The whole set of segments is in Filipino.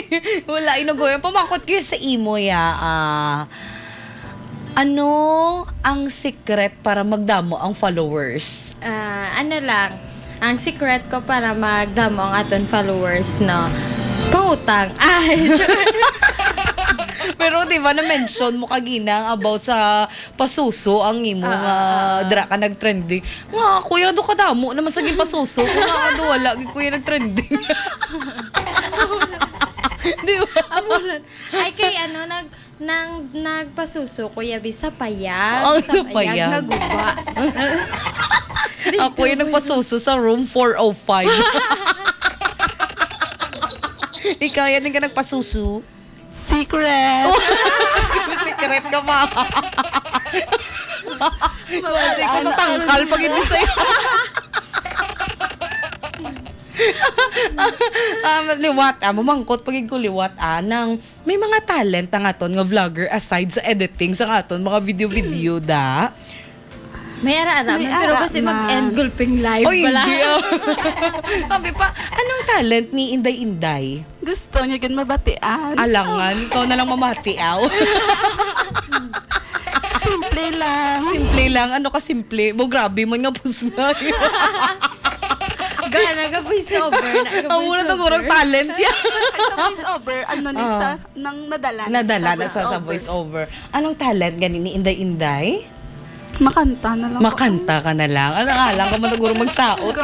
Wala, inugoy. Pamakot kayo sa imo, ya. Ano ang secret para magdamo ang followers? Ano lang, ang secret ko para magdamo ang aton followers, no? Pangutang. Ay, Pero di ba na-mention mo kaginang about sa pasuso ang imo nga dra ka nag-trending. Nga, kuya, do ka damo naman sa pasuso. Kung nga do wala, kuya nag-trending. Di ba? Ay, kay ano, nagpasuso, kuya, sa payag. Oh, sa payag. Nga guba. Ako yung nagpasuso sa room 405. Ikaw yan yung ka nagpasuso. Secret! Secret ka pa. Ano tangkal pag hindi sa'yo. Liwat, mamangkot pag ko liwat, nang may mga talent ang aton nga vlogger aside sa editing sa aton mga video-video da. May ara-ara, pero kasi mag-end gulping live Oy, pala. hindi. Sabi pa, anong talent ni Inday-Inday? Gusto niya gan mabatian. Alangan, ikaw na lang mamati, aw. Simple lang. Simple lang, ano ka simple? Bo, grabe man nga pusna. Gana ka voice over. Ang muna tagurang talent yan. Sa voice over, ano ni sa nang nadala. Nadala na sa voice over. Anong talent ganin ni Inday-Inday? Makanta na lang. Makanta ka na lang. Ano nga lang ka mataguro magsaot.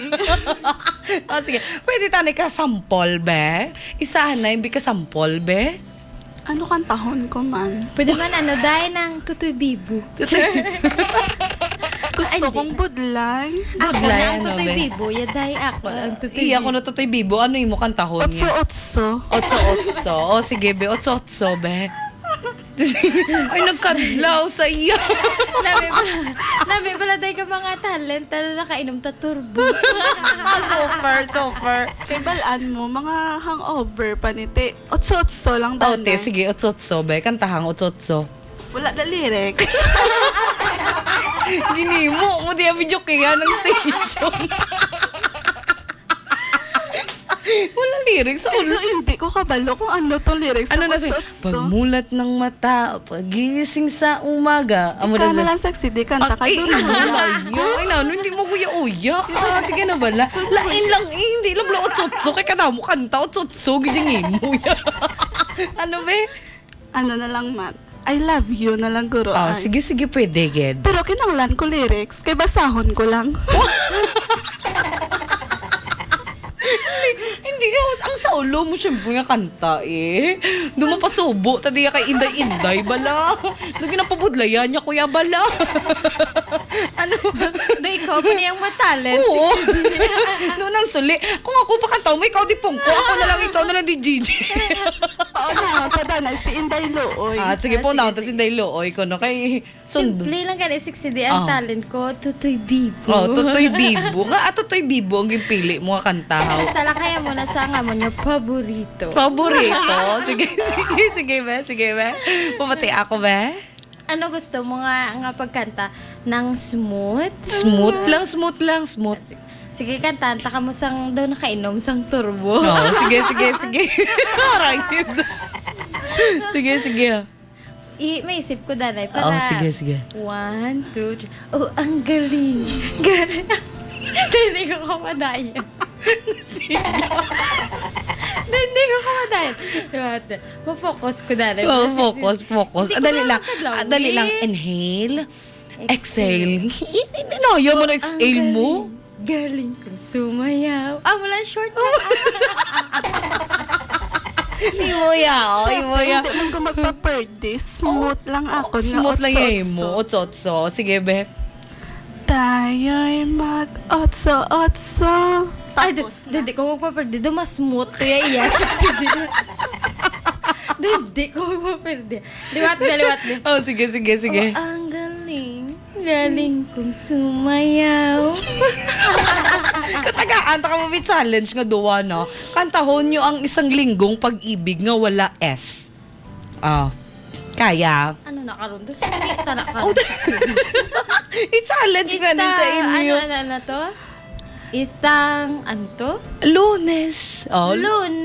Sige, pwede tanay ka sample, be? Isa na, hindi ka sample, be? Ano kantahon ko man? Pwede man dahil ng tutoy bibo. Gusto kong budlay. Ako Budlay, na ang ano, tutoy be? bibo. Yaday ako ang tutoy Iya bibo. ko na tutoy bibo. Ano yung mo kantahon niya? Otso-otso. Otso-otso. O, sige, be. Otso-otso, be. Ay, nagkadlaw sa iyo. Nabi pala tayo ka mga talent. Talo na kainom ta turbo. Super. Kay balaan mo, mga hangover paniti. Otso-otso lang O, dana. te, sige, otso-otso, be. Kantahang otso-otso. Wala na lyric. Gini mo di video kaya ng station. Wala lyrics sa Pero ulo. hindi ko kabalo kung ano to lyrics. Ano na si Otso-otso. pagmulat ng mata, pagising sa umaga. Ikaw na lang saksidi, kanta ka doon. Ay, no, hindi mo kuya uya. Sige na bala. Lain lang hindi lang bala otsotso. Kaya ka mo kanta, otsotso. Gijing mo ya. Ano be? Ano na lang, Matt? I love you na lang, guro. Sige, pwede, Ged. Pero kinanglan ko lyrics, kay basahon ko lang. Hindi ka, ang sa ulo mo syempre nga kanta eh. Doon mo pasubo, tadi kay Inday-Inday, bala. Lagi na pabudlayan niya, kuya, bala. Ano? Da ikaw pa niyang matalent. Oo. Noon ang suli. Kung ako pa kanta mo, ikaw di pungko. Ikaw na lang di Gigi. Paano, tada na, si Inday Looy. Sige po na, tapos Inday Looy ko, no? Kay Sundo. Simple lang ka na 60 ang talent ko. Tutoy bibo. Tutoy Bibo. Tutoy Bibo ang gipili mo nga kantahaw. Tala kaya mo na sa nga mo niyo paborito. Paborito. Sige, be. Pumati ako, be. Ano gusto mo nga pagkanta? Ng smooth? Smooth lang. Sige, kantanta ka mo sang daw nakainom sang turbo. Sige. Parang yun. Sige. May isip ko danay para. Sige. 1, 2, 3. Oh, ang galing. Hindi ko kamadaya. Hindi ko kamadaya. Focus ko danay. Focus. Hindi ko Dali lang. Inhale. Exhale. Inaya mo na exhale mo. Galing kong sumayaw. Wala short na. Imoya. Hindi man ko magpa-perde. Smooth lang ako. Smooth lang yung mo. Otso-otso. Otso. Sige, be. Tayo'y mag-otso-otso. Ay, hindi ko magpaperde. Mas smooth. Kaya iya, succeed. Hindi ko magpaperde. Liwat. Sige. Oh, ang galing. Galing kong sumayaw. Katagaan, taka mo may challenge nga duwa, no? Kantahon nyo ang isang linggong pag-ibig nga wala S. Kaya? Ano na karon? Doon sa kita na Oh, karon. I-challenge nga din sa inyo. Ano to? Itang, ano to? Lunes. Lunes.